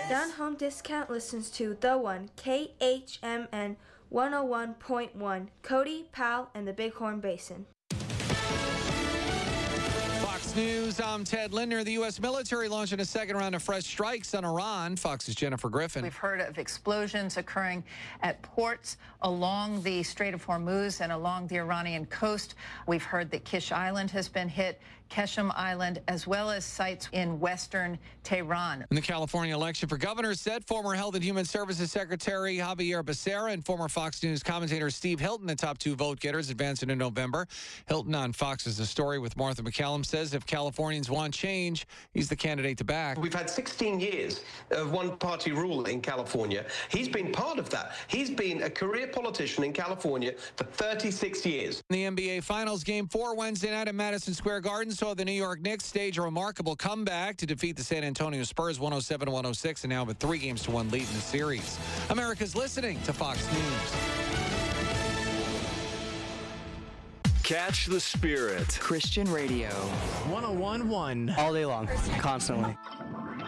Down Home Discount listens to The One, KHMN 101.1, Cody, Powell, and the Bighorn Basin. Fox News, I'm Ted Linder. The U.S. military launching a second round of fresh strikes on Iran. Fox's Jennifer Griffin. We've heard of explosions occurring at ports along the Strait of Hormuz and along the Iranian coast. We've heard that Kish Island has been hit, Keshem Island, as well as sites in western Tehran. In the California election for governor set, former Health and Human Services Secretary Javier Becerra and former Fox News commentator Steve Hilton, the top two vote getters, advancing in November. Hilton on Fox's The Story with Martha McCallum says if Californians want change, he's the candidate to back. We've had 16 years of one-party rule in California. He's been part of that. He's been a career politician in California for 36 years. The NBA Finals Game 4 Wednesday night at Madison Square Garden saw the New York Knicks stage a remarkable comeback to defeat the San Antonio Spurs 107-106 and now have a 3-1 lead in the series. America's listening to Fox News. Catch the Spirit. Christian Radio. 101.1. All day long. Constantly.